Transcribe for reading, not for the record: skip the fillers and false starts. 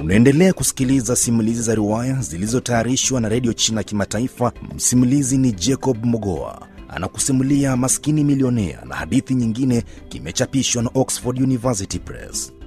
Unaendelea kusikiliza simulizi za riwaya zilizotayarishwa na Radio China Kimataifa. Msimulizi ni Jacob Mogoa. Anakusimulia Maskini Milionea, na hadithi nyingine kimechapishwa na Oxford University Press.